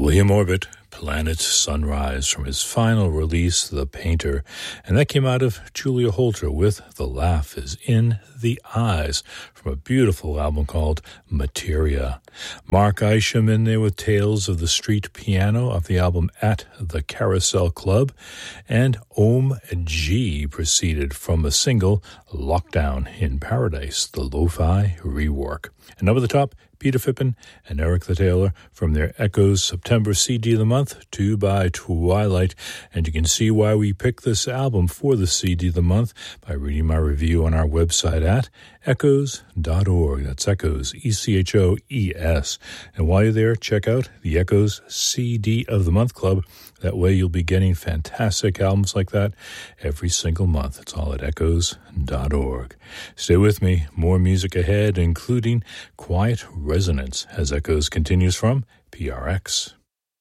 William Orbit, Planet Sunrise, from his final release, The Painter, and that came out of Julia Holter with The Laugh is in the Eyes, from a beautiful album called Materia. Mark Isham in there with Tales of the Street Piano off the album At the Carousel Club, and Om G preceded from a single, Lockdown in Paradise, the lo-fi rework. And over the top, Peter Phippen and Eric the Taylor from their Echoes September CD of the Month, 2 by Twilight. And you can see why we picked this album for the CD of the month by reading my review on our website at echoes.org. That's Echoes, E-C-H-O-E-S. And while you're there, check out the Echoes CD of the Month Club. That way you'll be getting fantastic albums like that every single month. It's all at echoes.org. Stay with me. More music ahead, including Quiet Resonance, as Echoes continues from PRX.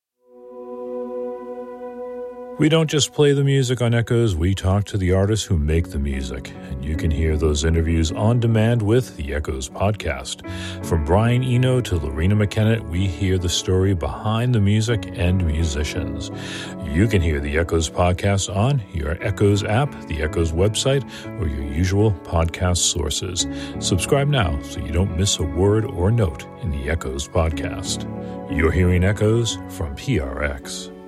We don't just play the music on Echoes, we talk to the artists who make the music, and you can hear those interviews on demand with the Echoes podcast. From Brian Eno to Lorena McKenna, we hear the story behind the music and musicians. You can hear the Echoes podcast on your Echoes app, the Echoes website, or your usual podcast sources. Subscribe now so you don't miss a word or note in the Echoes podcast. You're hearing Echoes from PRX.